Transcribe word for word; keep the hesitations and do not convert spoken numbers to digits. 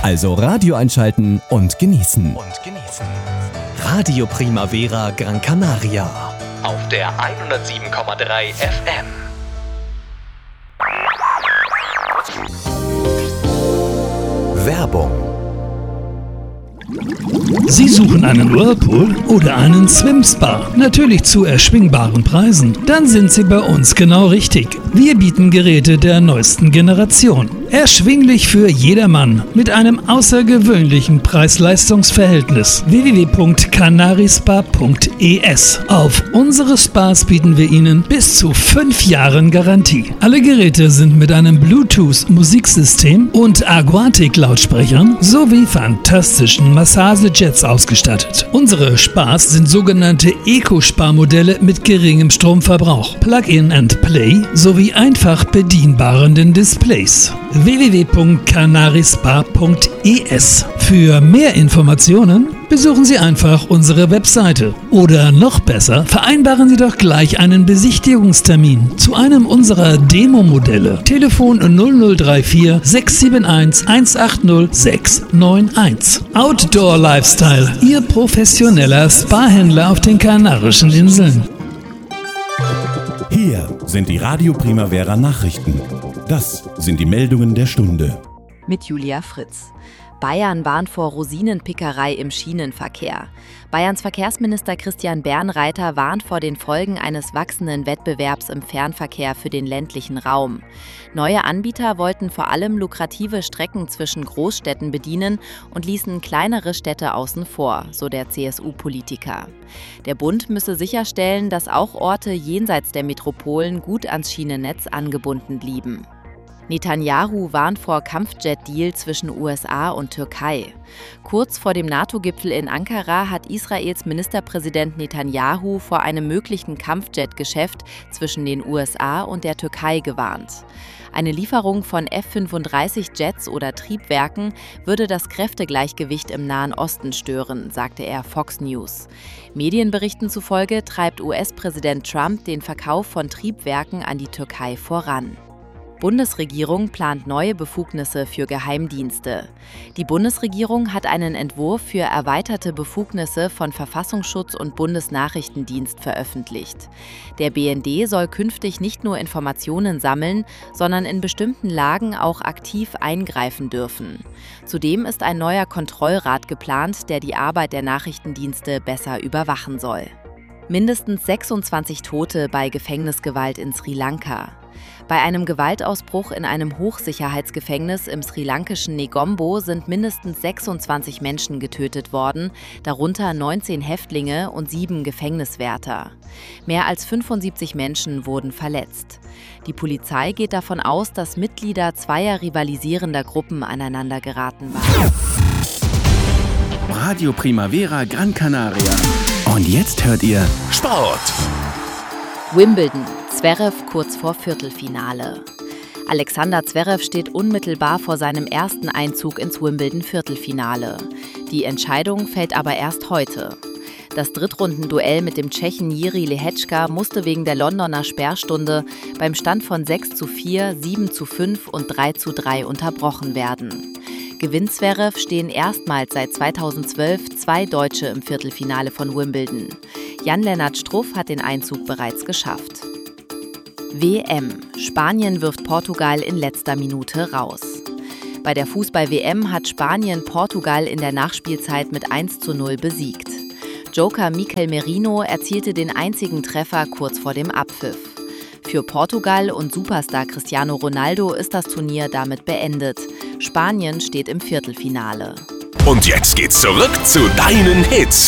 Also Radio einschalten und genießen. Und genießen. Radio Primavera Gran Canaria. Auf der hundertsieben Komma drei F M. Werbung. Sie suchen einen Whirlpool oder einen Swimspa? Natürlich zu erschwingbaren Preisen. Dann sind Sie bei uns genau richtig. Wir bieten Geräte der neuesten Generation. Erschwinglich für jedermann mit einem außergewöhnlichen Preis-Leistungs-Verhältnis. w w w punkt canarispa punkt e s. Auf unsere Spas bieten wir Ihnen bis zu fünf Jahren Garantie. Alle Geräte sind mit einem Bluetooth-Musiksystem und Aquatic-Lautsprechern sowie fantastischen Massagejets ausgestattet. Unsere Spas sind sogenannte Eco-Spa-Modelle mit geringem Stromverbrauch, Plug-in and Play sowie einfach bedienbaren Displays. w w w punkt canarispa punkt e s. Für mehr Informationen besuchen Sie einfach unsere Webseite. Oder noch besser, vereinbaren Sie doch gleich einen Besichtigungstermin zu einem unserer Demo-Modelle. Telefon null null drei vier sechs sieben eins eins acht null sechs neun eins. Outdoor Lifestyle, Ihr professioneller Spa-Händler auf den Kanarischen Inseln. Hier sind die Radio Primavera Nachrichten. Das sind die Meldungen der Stunde. Mit Julia Fritz. Bayern warnt vor Rosinenpickerei im Schienenverkehr. Bayerns Verkehrsminister Christian Bernreiter warnt vor den Folgen eines wachsenden Wettbewerbs im Fernverkehr für den ländlichen Raum. Neue Anbieter wollten vor allem lukrative Strecken zwischen Großstädten bedienen und ließen kleinere Städte außen vor, so der C S U-Politiker. Der Bund müsse sicherstellen, dass auch Orte jenseits der Metropolen gut ans Schienennetz angebunden blieben. Netanyahu warnt vor Kampfjet-Deal zwischen U S A und Türkei. Kurz vor dem NATO-Gipfel in Ankara hat Israels Ministerpräsident Netanyahu vor einem möglichen Kampfjet-Geschäft zwischen den U S A und der Türkei gewarnt. Eine Lieferung von F fünfunddreißig Jets oder Triebwerken würde das Kräftegleichgewicht im Nahen Osten stören, sagte er Fox News. Medienberichten zufolge treibt U S-Präsident Trump den Verkauf von Triebwerken an die Türkei voran. Bundesregierung plant neue Befugnisse für Geheimdienste. Die Bundesregierung hat einen Entwurf für erweiterte Befugnisse von Verfassungsschutz und Bundesnachrichtendienst veröffentlicht. Der B N D soll künftig nicht nur Informationen sammeln, sondern in bestimmten Lagen auch aktiv eingreifen dürfen. Zudem ist ein neuer Kontrollrat geplant, der die Arbeit der Nachrichtendienste besser überwachen soll. Mindestens sechsundzwanzig Tote bei Gefängnisgewalt in Sri Lanka. Bei einem Gewaltausbruch in einem Hochsicherheitsgefängnis im sri-lankischen Negombo sind mindestens sechsundzwanzig Menschen getötet worden, darunter neunzehn Häftlinge und sieben Gefängniswärter. Mehr als fünfundsiebzig Menschen wurden verletzt. Die Polizei geht davon aus, dass Mitglieder zweier rivalisierender Gruppen aneinander geraten waren. Radio Primavera Gran Canaria. Und jetzt hört ihr Sport. Wimbledon. Zverev kurz vor Viertelfinale. Alexander Zverev steht unmittelbar vor seinem ersten Einzug ins Wimbledon-Viertelfinale. Die Entscheidung fällt aber erst heute. Das Drittrundenduell mit dem Tschechen Jiří Lehečka musste wegen der Londoner Sperrstunde beim Stand von sechs zu vier, sieben zu fünf und drei zu drei unterbrochen werden. Gewinnt Zverev, stehen erstmals seit zweitausendzwölf zwei Deutsche im Viertelfinale von Wimbledon. Jan-Lennart Struff hat den Einzug bereits geschafft. W M. Spanien wirft Portugal in letzter Minute raus. Bei der Fußball-W M hat Spanien Portugal in der Nachspielzeit mit eins zu null besiegt. Joker Mikel Merino erzielte den einzigen Treffer kurz vor dem Abpfiff. Für Portugal und Superstar Cristiano Ronaldo ist das Turnier damit beendet. Spanien steht im Viertelfinale. Und jetzt geht's zurück zu deinen Hits.